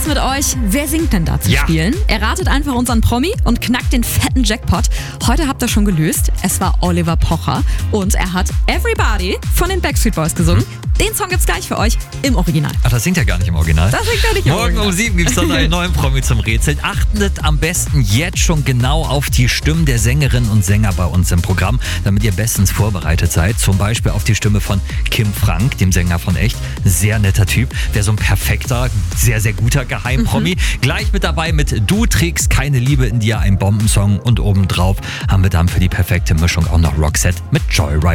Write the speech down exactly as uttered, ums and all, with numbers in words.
jetzt mit euch, wer singt denn da zu Ja. spielen? Erratet einfach unseren Promi und knackt den fetten Jackpot. Heute habt ihr schon gelöst. Es war Oliver Pocher und er hat Everybody von den Backstreet Boys gesungen. Mhm. Den Song gibt's gleich für euch im Original. Ach, das singt ja gar nicht im Original. Das singt er nicht im Morgen Original. um sieben gibt es dann einen neuen Promi zum Rätseln. Achtet am besten jetzt schon genau auf die Stimmen der Sängerinnen und Sänger bei uns im Programm, damit ihr bestens vorbereitet seid. Zum Beispiel auf die Stimme von Kim Frank, dem Sänger von Echt. Sehr netter Typ. Wäre so ein perfekter, sehr, sehr guter Geheimpromi. Mhm. Gleich mit dabei mit Du trägst keine Liebe in dir, ein Bombensong. Und obendrauf haben wir dann für die perfekte Mischung auch noch Roxette mit Joyride.